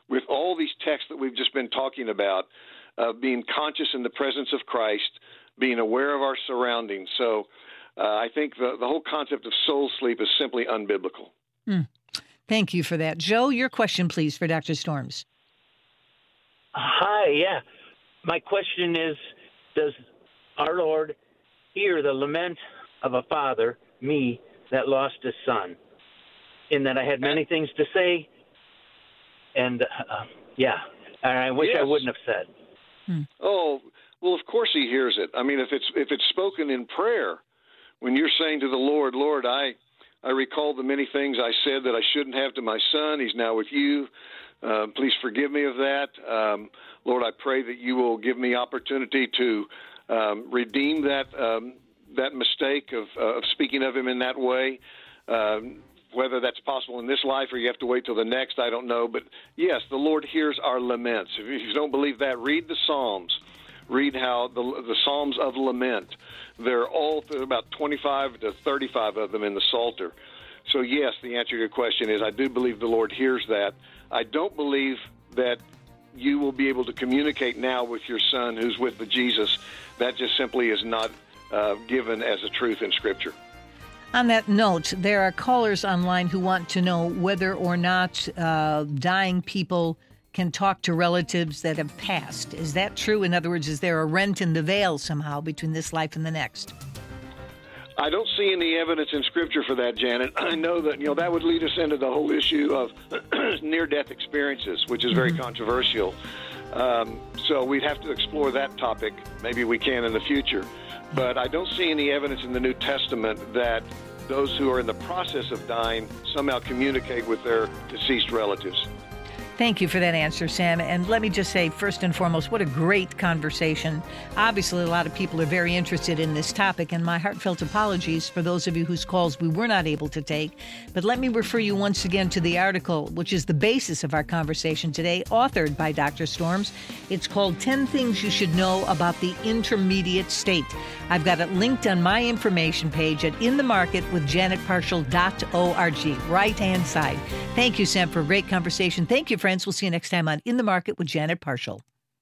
with all these texts that we've just been talking about, being conscious in the presence of Christ, being aware of our surroundings. So I think the whole concept of soul sleep is simply unbiblical. Thank you for that. Joe, your question, please, for Dr. Storms. Hi, yeah. My question is, does our Lord hear the lament of a father, me, that lost his son? In that I had many things to say, and I wish I wouldn't have said. Oh, well, of course he hears it. I mean, if it's spoken in prayer, when you're saying to the Lord, Lord, I recall the many things I said that I shouldn't have to my son. He's now with you. Please forgive me of that. Lord, I pray that you will give me opportunity to redeem that mistake of speaking of him in that way. Whether that's possible in this life or you have to wait till the next, I don't know. But yes, the Lord hears our laments. If you don't believe that, read the Psalms. Read how the Psalms of lament. They're all about 25 to 35 of them in the Psalter. So yes, the answer to your question is I do believe the Lord hears that. I don't believe that you will be able to communicate now with your son who's with the Jesus. That just simply is not given as a truth in Scripture. On that note, there are callers online who want to know whether or not dying people can talk to relatives that have passed. Is that true? In other words, is there a rent in the veil somehow between this life and the next? I don't see any evidence in Scripture for that, Janet. I know that that would lead us into the whole issue of near-death experiences, which is very controversial. So we'd have to explore that topic. Maybe we can in the future. But I don't see any evidence in the New Testament that those who are in the process of dying somehow communicate with their deceased relatives. Thank you for that answer, Sam. And let me just say, first and foremost, what a great conversation. Obviously, a lot of people are very interested in this topic, and my heartfelt apologies for those of you whose calls we were not able to take. But let me refer you once again to the article, which is the basis of our conversation today, authored by Dr. Storms. It's called 10 Things You Should Know About the Intermediate State. I've got it linked on my information page at inthemarketwithjanetparshall.org, right-hand side. Thank you, Sam, for a great conversation. Thank you, friends. We'll see you next time on In the Market with Janet Parshall.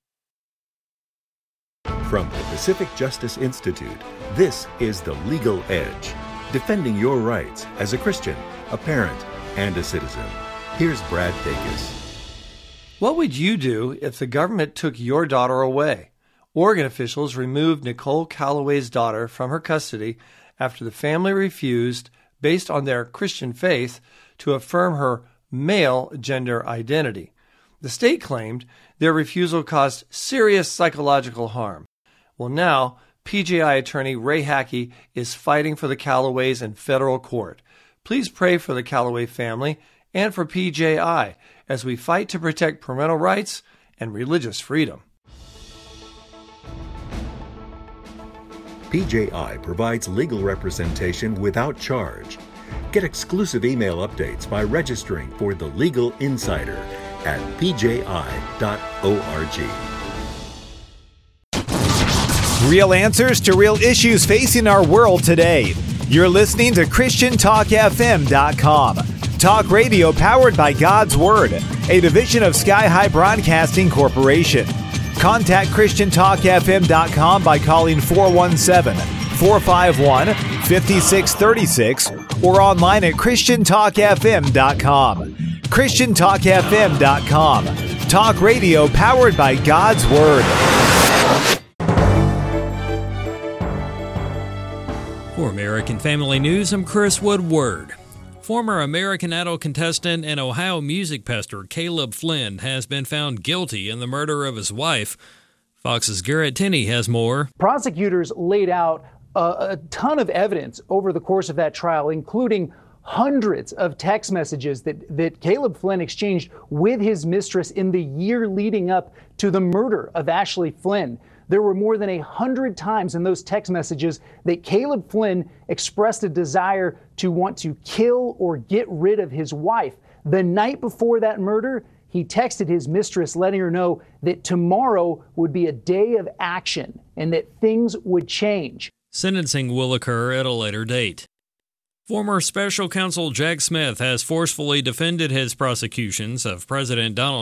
From the Pacific Justice Institute, this is The Legal Edge, defending your rights as a Christian, a parent, and a citizen. Here's Brad Dacus. What would you do if the government took your daughter away? Oregon officials removed Nicole Calloway's daughter from her custody after the family refused, based on their Christian faith, to affirm her male gender identity. The state claimed their refusal caused serious psychological harm. Well, now, PJI attorney Ray Hackey is fighting for the Callaways in federal court. Please pray for the Callaway family and for PJI as we fight to protect parental rights and religious freedom. PJI provides legal representation without charge. Get exclusive email updates by registering for The Legal Insider at pji.org. Real answers to real issues facing our world today. You're listening to ChristianTalkFM.com. Talk radio powered by God's Word, a division of Sky High Broadcasting Corporation. Contact ChristianTalkFM.com by calling 417-451-5636 or online at ChristianTalkFM.com. ChristianTalkFM.com. Talk radio powered by God's Word. For American Family News, I'm Chris Woodward. Former American Idol contestant and Ohio music pastor Caleb Flynn has been found guilty in the murder of his wife. Fox's Garrett Tenney has more. Prosecutors laid out a ton of evidence over the course of that trial, including hundreds of text messages that Caleb Flynn exchanged with his mistress in the year leading up to the murder of Ashley Flynn. There were more than 100 times in those text messages that Caleb Flynn expressed a desire to want to kill or get rid of his wife. The night before that murder, he texted his mistress letting her know that tomorrow would be a day of action and that things would change. Sentencing will occur at a later date. Former Special Counsel Jack Smith has forcefully defended his prosecutions of President Donald